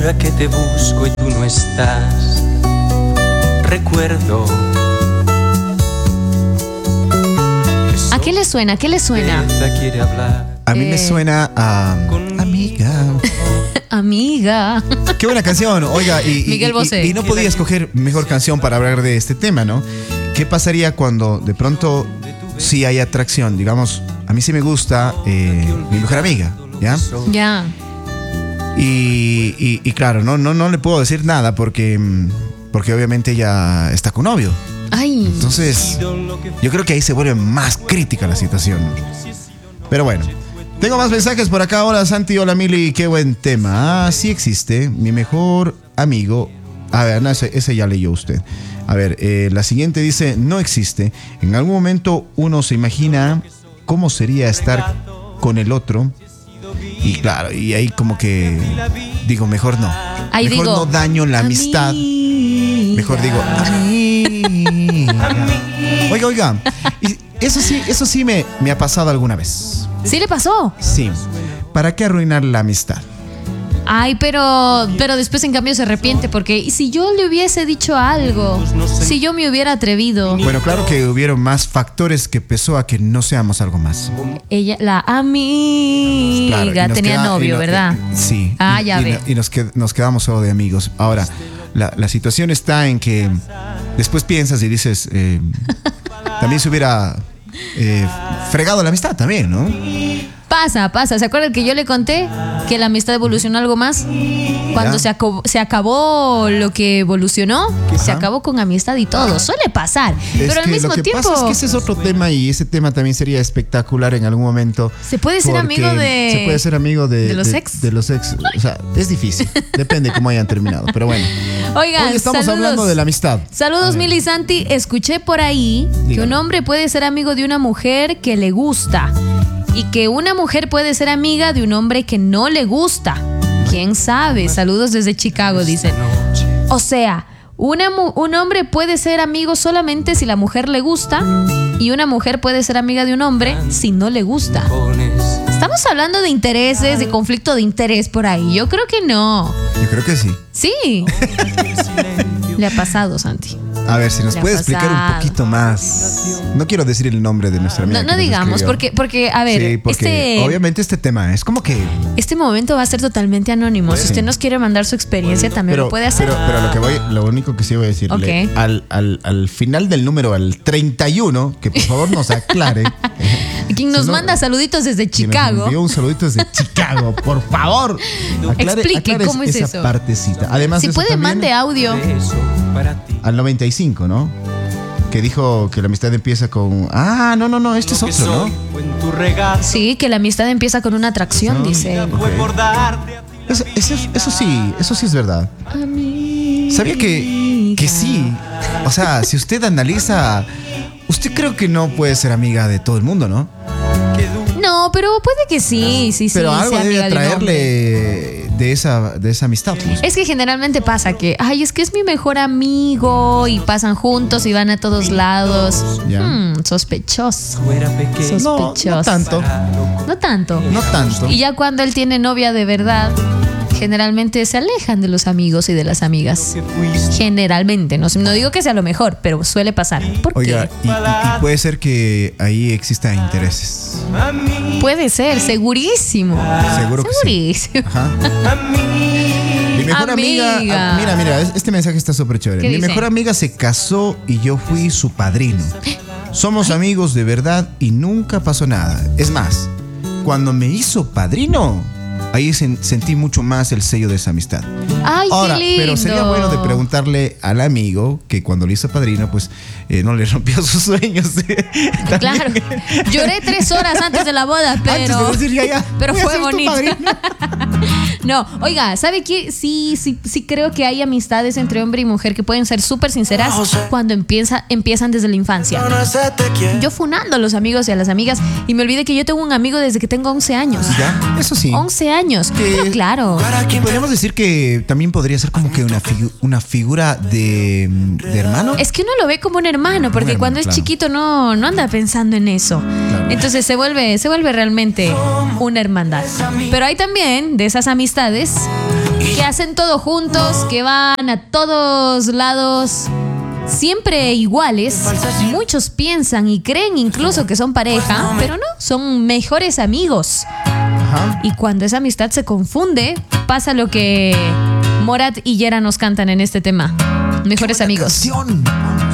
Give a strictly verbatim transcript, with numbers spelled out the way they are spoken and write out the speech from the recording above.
Ahora que te busco y tú no estás, recuerdo. ¿A qué le suena? ¿A qué le suena? Quiere hablar. A mí Eh. me suena a Amiga. Amiga. Qué buena canción. Oiga, y, y- Miguel y- Bosé. y no podía escoger mejor canción para hablar de este tema, ¿no? ¿Qué pasaría cuando de pronto sí hay atracción? Digamos, a mí sí me gusta eh, mi mejor amiga, ¿ya? Ya. Y, y- y claro, no, no, no le puedo decir nada porque, mm, porque obviamente ella está con novio. Ay. Entonces, yo creo que ahí se vuelve más crítica la situación. Pero bueno, tengo más mensajes por acá. Hola Santi, hola Mili, qué buen tema. Ah, sí existe, mi mejor amigo. A ver, no, ese, ese ya leyó usted. A ver, eh, la siguiente dice, no existe. En algún momento uno se imagina cómo sería estar con el otro. Y claro, y ahí como que digo, mejor no. Ahí mejor digo, no daño la amistad. amiga. Mejor digo, amiga. Oiga, oiga. Y eso sí, eso sí me, me ha pasado alguna vez. ¿Sí le pasó? Sí. ¿Para qué arruinar la amistad? Ay, pero, pero después en cambio se arrepiente porque ¿y si yo le hubiese dicho algo? Si yo me hubiera atrevido. Bueno, claro que hubieron más factores que pesó a que no seamos algo más. Ella, la amiga, Claro, y nos tenía queda- y novio, no- ¿verdad? y- sí. Ah, y, ya y ve. no- y nos, qued- nos quedamos solo de amigos. Ahora, la, la situación está en que después piensas y dices, eh, también se hubiera eh, fregado la amistad también, ¿no? Pasa, pasa. ¿Se acuerdan que yo le conté que la amistad evolucionó algo más? Cuando Ya. se acabó, se acabó lo que evolucionó, se Ajá. acabó con amistad y todo. Suele pasar. Es pero al que mismo lo que tiempo, pasa es que ese es otro tema y ese tema también sería espectacular en algún momento. se puede ser porque amigo de. Se puede ser amigo de, de los ex. De los ex. O sea, es difícil. Depende cómo hayan terminado. Pero bueno. Oigan, Hoy estamos saludos. hablando de la amistad. A Saludos, ver. Mili y Santi. Escuché por ahí que Dígame. un hombre puede ser amigo de una mujer que le gusta y que una mujer puede ser amiga de un hombre que no le gusta. ¿Quién sabe? Saludos desde Chicago, dicen. O sea, una mu- un hombre puede ser amigo solamente si la mujer le gusta y una mujer puede ser amiga de un hombre si no le gusta. Estamos hablando de intereses, de conflicto de interés por ahí. Yo creo que no. Yo creo que sí. Sí. Le ha pasado, Santi. A ver, si nos Le ha puede explicar un pasado. poquito más. No quiero decir el nombre de nuestra amiga. No, que no nos digamos, escribió. porque, porque, a ver, Sí, porque este, obviamente este tema es como que. este momento va a ser totalmente anónimo. Si usted nos quiere mandar su experiencia, también lo puede hacer. Pero, pero lo que voy, lo único que sí voy a decirle, Ok. al, al, al final del número, al treinta y uno, que por favor nos aclare. Quien nos si no- manda saluditos desde que nos Chicago. envió un saludito desde Chicago, por favor. Aclare, Explique, aclare ¿cómo es esa eso? partecita. Además, Si eso puede, también, mande audio. al noventa y cinco, ¿no? Que dijo que la amistad empieza con. Ah, no, no, no, este es otro, ¿no? Sí, que la amistad empieza con una atracción, No. dice. Ok. Eso, eso, eso sí, eso sí es verdad. Sabía que, que sí. O sea, si usted analiza, usted creo que no puede ser amiga de todo el mundo, ¿no? No, pero puede que sí, sí, sí. Pero algo sea debe amiga de un hombre. atraerle de esa, de esa amistad. pues. Es que generalmente pasa que, ay, es que es mi mejor amigo y pasan juntos y van a todos lados. Ya. Hmm, sospechoso. No, Sospechoso. no tanto. No tanto. No tanto. Y ya cuando él tiene novia de verdad, generalmente se alejan de los amigos y de las amigas. Generalmente. No, no digo que sea lo mejor, pero suele pasar. ¿Por Oiga, qué? y, y- y puede ser que ahí existan intereses. Puede ser, segurísimo. Seguro que sí. Segurísimo. Ajá. Mi mejor amiga. Amiga. ah, Mira, mira, es- este mensaje está súper chévere. ¿Qué Mi dice? mejor amiga se casó y yo fui su padrino. Somos amigos de verdad y nunca pasó nada. Es más, cuando me hizo padrino, ahí sen- sentí mucho más el sello de esa amistad. Ay, Ahora, qué lindo. pero sería bueno de preguntarle al amigo que cuando le hizo padrino, pues eh, no le rompió sus sueños. También. Claro. Lloré tres horas antes de la boda, pero. Antes de decir, ya, ya, pero voy a fue ser tu bonito. padrino. No, oiga, ¿sabe qué? Sí, sí, sí creo que hay amistades entre hombre y mujer que pueden ser súper sinceras cuando empieza, empiezan desde la infancia. Yo funando a los amigos y a las amigas y me olvidé que yo tengo un amigo desde que tengo once años. Ya, eso sí. once años. Que- Pero claro. Y podríamos decir que también podría ser como que una, figu- una figura de, de hermano. Es que uno lo ve como un hermano, porque hermano, cuando es claro. chiquito no, no anda pensando en eso. Claro. Entonces se vuelve, se vuelve realmente una hermandad. Pero hay también de esas amistades que hacen todo juntos, que van a todos lados, siempre iguales. Muchos piensan y creen incluso que son pareja, pero no, son mejores amigos. Ajá. Y cuando esa amistad se confunde, pasa lo que Morat y Yera nos cantan en este tema. Mejores amigos. Canción.